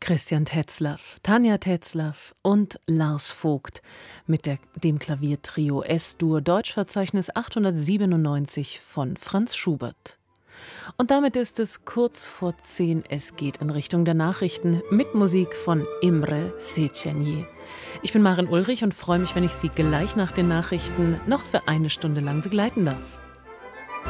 Christian Tetzlaff, Tanja Tetzlaff und Lars Vogt mit dem Klaviertrio S-Dur, Deutschverzeichnis 897 von Franz Schubert. Und damit ist es kurz vor 10. Es geht in Richtung der Nachrichten mit Musik von Imre Széchenyi. Ich bin Maren Ulrich und freue mich, wenn ich Sie gleich nach den Nachrichten noch für eine Stunde lang begleiten darf.